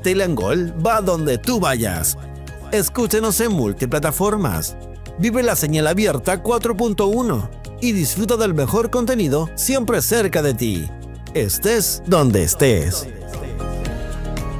Tele Angol va donde tú vayas. Escúchenos en multiplataformas. Vive la señal abierta 4.1 y disfruta del mejor contenido siempre cerca de ti. Estés donde estés.